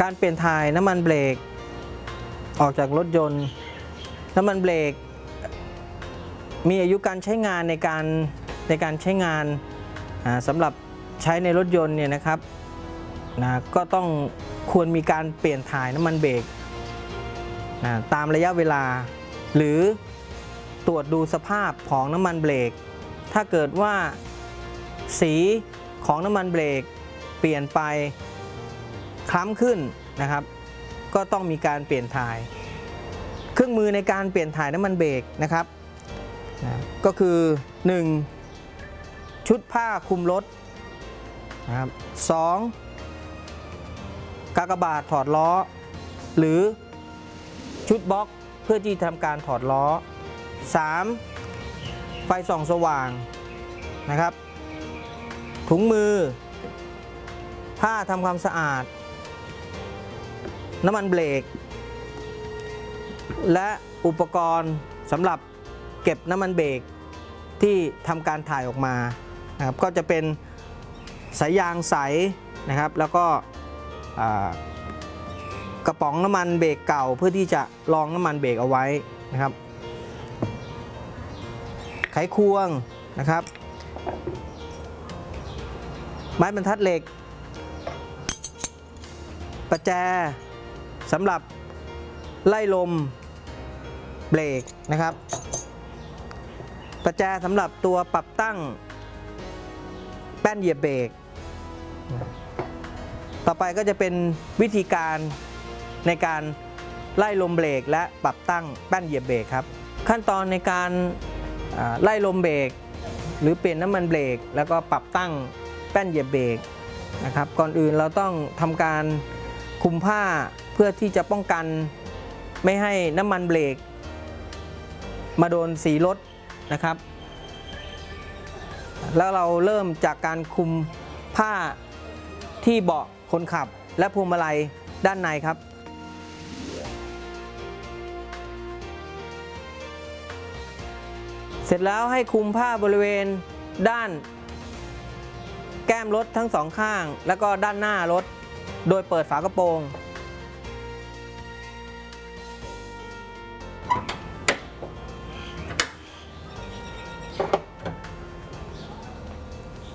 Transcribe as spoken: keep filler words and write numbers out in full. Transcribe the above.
การเปลี่ยนถ่ายน้ำมันเบรกออกจากรถยนต์น้ำมันเบรกมีอายุการใช้งานในการในการใช้งานสำหรับใช้ในรถยนต์เนี่ยนะครับนะก็ต้องควรมีการเปลี่ยนถ่ายน้ำมันเบรกนะตามระยะเวลาหรือตรวจดูสภาพของน้ำมันเบรกถ้าเกิดว่าสีของน้ำมันเบรกเปลี่ยนไปคล้ำขึ้นนะครับก็ต้องมีการเปลี่ยนถ่ายเครื่องมือในการเปลี่ยนถ่ายน้ำมันเบรกนะครับนะก็คือหนึ่งชุดผ้าคลุมรถนะครับสองกากบาทถอดล้อหรือชุดบล็อกเพื่อที่ทำการถอดล้อสามไฟส่องสว่างนะครับถุงมือผ้าทำความสะอาดน้ำมันเบรกและอุปกรณ์สำหรับเก็บน้ำมันเบรกที่ทำการถ่ายออกมานะครับก็จะเป็นสายยางใสนะครับแล้วก็กระป๋องน้ำมันเบรกเก่าเพื่อที่จะรองน้ำมันเบรกเอาไว้นะครับไขควงนะครับไม้บรรทัดเหล็กประแจสำหรับไล่ลมเบรกนะครับประแจสำหรับตัวปรับตั้งแป้นเหยียบเบรกต่อไปก็จะเป็นวิธีการในการไล่ลมเบรกและปรับตั้งแป้นเหยียบเบรกครับขั้นตอนในการไล่ลมเบรกหรือเปลี่ยนน้ำมันเบรกแล้วก็ปรับตั้งแป้นเหยียบเบรกนะครับก่อนอื่นเราต้องทำการคลุมผ้าเพื่อที่จะป้องกันไม่ให้น้ำมันเบรกมาโดนสีรถนะครับแล้วเราเริ่มจากการคลุมผ้าที่เบาะคนขับและพวงมาลัยด้านในครับเสร็จแล้วให้คลุมผ้าบริเวณด้านแก้มรถทั้งสองข้างแล้วก็ด้านหน้ารถโดยเปิดฝากระโปรง